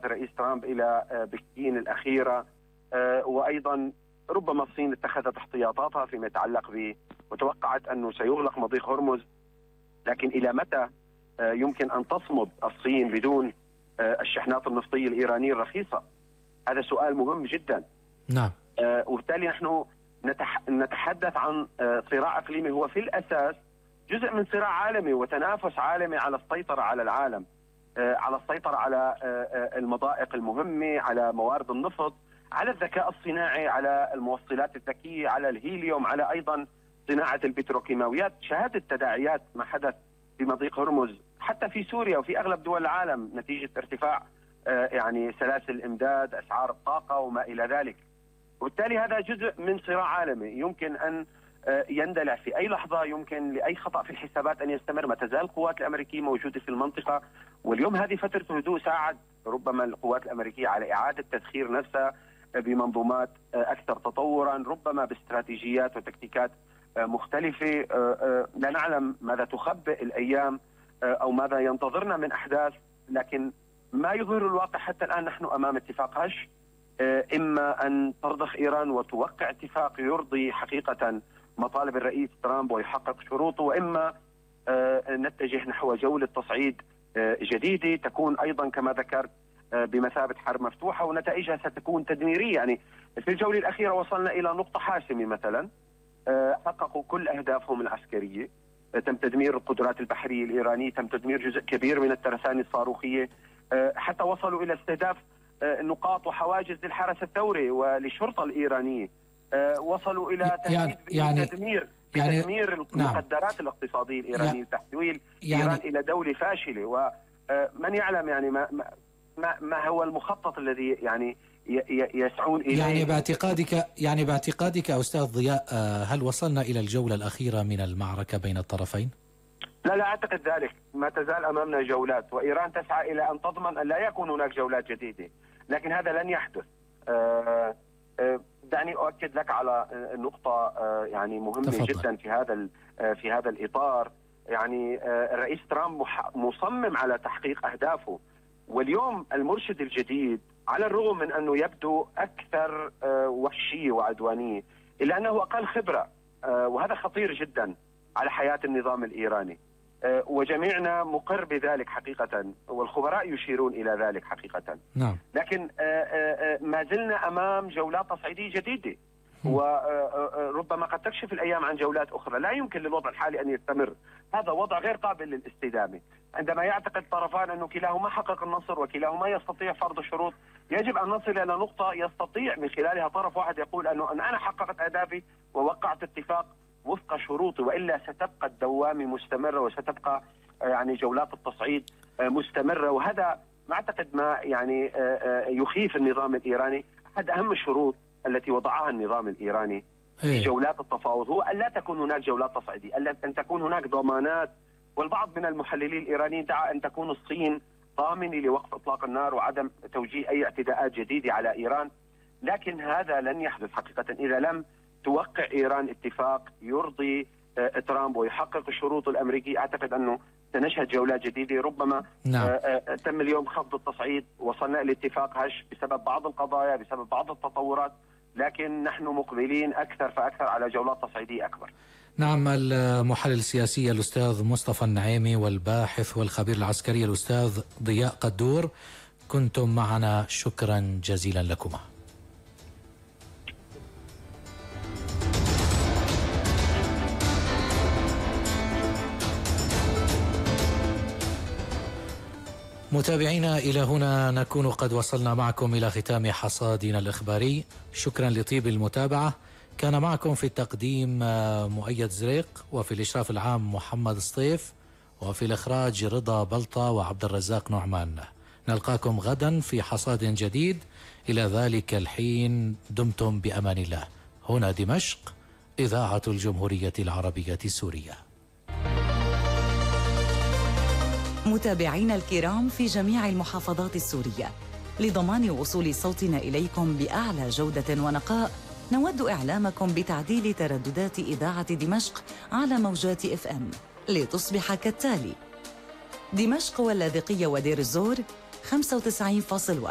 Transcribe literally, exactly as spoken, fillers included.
تصريحات الرئيس ترامب إلى بكين الأخيرة، وأيضا ربما الصين اتخذت احتياطاتها فيما يتعلق ب وتوقعت أنه سيغلق مضيق هرمز، لكن إلى متى يمكن أن تصمد الصين بدون الشحنات النفطية الإيرانية الرخيصة؟ هذا سؤال مهم جدا. نعم. وبالتالي نحن نتحدث عن صراع إقليمي هو في الأساس جزء من صراع عالمي وتنافس عالمي على السيطرة على العالم، على السيطرة على المضائق المهمة، على موارد النفط، على الذكاء الصناعي، على الموصلات الذكية، على الهيليوم، على أيضا صناعة البتروكيماويات. شهادة تداعيات ما حدث في مضيق هرمز حتى في سوريا وفي أغلب دول العالم نتيجة ارتفاع يعني سلاسل الإمداد، أسعار الطاقة وما إلى ذلك. وبالتالي هذا جزء من صراع عالمي يمكن أن يندلع في أي لحظة، يمكن لأي خطأ في الحسابات أن يستمر. ما تزال القوات الأمريكية موجودة في المنطقة، واليوم هذه فترة هدوء ساعد ربما القوات الأمريكية على إعادة تذخير نفسها بمنظومات أكثر تطورا، ربما باستراتيجيات وتكتيكات مختلفة. لا نعلم ماذا تخبئ الأيام أو ماذا ينتظرنا من أحداث، لكن ما يظهر الواقع حتى الآن نحن أمام اتفاق هش، إما أن ترضخ إيران وتوقع اتفاق يرضي حقيقة مطالب الرئيس ترامب ويحقق شروطه، وإما نتجه نحو جولة تصعيد جديدة تكون أيضا كما ذكرت بمثابة حرب مفتوحة ونتائجها ستكون تدميرية. يعني في الجولة الأخيرة وصلنا إلى نقطة حاسمة، مثلا حققوا كل أهدافهم العسكرية، تم تدمير القدرات البحرية الإيرانية، تم تدمير جزء كبير من الترسانة الصاروخية، حتى وصلوا إلى استهداف نقاط وحواجز للحرس الثوري وللشرطة الإيرانية، وصلوا إلى يعني يعني تدمير يعني تدمير المقدرات نعم. الاقتصادية الإيرانية لتحويل يعني إيران إلى دولة فاشلة. ومن يعلم يعني ما ما ما هو المخطط الذي يعني يسعون إليه. يعني باعتقادك يعني باعتقادك أستاذ ضياء، هل وصلنا إلى الجولة الأخيرة من المعركة بين الطرفين؟ لا لا أعتقد ذلك، ما تزال أمامنا جولات، وإيران تسعى إلى أن تضمن أن لا يكون هناك جولات جديدة، لكن هذا لن يحدث. أه أه دعني أؤكد لك على نقطة أه يعني مهمة تفضل. جدا في هذا في هذا الإطار. يعني الرئيس ترامب مصمم على تحقيق أهدافه، واليوم المرشد الجديد على الرغم من أنه يبدو أكثر وحشية وعدوانية إلا أنه أقل خبرة، وهذا خطير جدا على حياة النظام الإيراني، وجميعنا مقر بذلك حقيقة، والخبراء يشيرون إلى ذلك حقيقة. نعم. لكن ما زلنا أمام جولات تصعيدية جديدة، وربما قد تكشف الأيام عن جولات أخرى. لا يمكن للوضع الحالي أن يستمر، هذا وضع غير قابل للاستدامة. عندما يعتقد الطرفان أنه كلاهما حقق النصر وكلاهما يستطيع فرض شروط، يجب أن نصل إلى نقطة يستطيع من خلالها طرف واحد يقول أنه أنا حققت أهدافي ووقعت اتفاق وفق شروطي، وإلا ستبقى الدوامة مستمرة وستبقى يعني جولات التصعيد مستمرة. وهذا ما أعتقد ما يعني يخيف النظام الإيراني. أحد أهم الشروط التي وضعها النظام الإيراني في جولات التفاوض هو أن لا تكون هناك جولات تصعيدية، أن تكون هناك ضمانات. والبعض من المحللين الإيرانيين دعا أن تكون الصين ضامنة لوقف إطلاق النار وعدم توجيه أي اعتداءات جديدة على إيران، لكن هذا لن يحدث حقيقة إذا لم توقع إيران اتفاق يرضي ترامب ويحقق الشروط الأمريكية. أعتقد أنه سنشهد جولات جديدة. ربما نعم. تم اليوم خفض التصعيد، وصلنا إلى اتفاق هش بسبب بعض القضايا، بسبب بعض التطورات، لكن نحن مقبلين أكثر فأكثر على جولات تصعيدية أكبر. نعم. المحلل السياسي الأستاذ مصطفى النعيمي والباحث والخبير العسكري الأستاذ ضياء قدور، كنتم معنا، شكرا جزيلا لكما. متابعينا، إلى هنا نكون قد وصلنا معكم إلى ختام حصادنا الإخباري. شكرا لطيب المتابعة. كان معكم في التقديم مؤيد زريق، وفي الإشراف العام محمد سطيف، وفي الإخراج رضا بلطة وعبد الرزاق نعمان. نلقاكم غدا في حصاد جديد. إلى ذلك الحين دمتم بأمان الله. هنا دمشق، إذاعة الجمهورية العربية السورية. متابعينا الكرام في جميع المحافظات السورية، لضمان وصول صوتنا إليكم بأعلى جودة ونقاء، نود إعلامكم بتعديل ترددات إذاعة دمشق على موجات اف ام لتصبح كالتالي: دمشق واللاذقية ودير الزور خمسة وتسعين فاصلة واحد،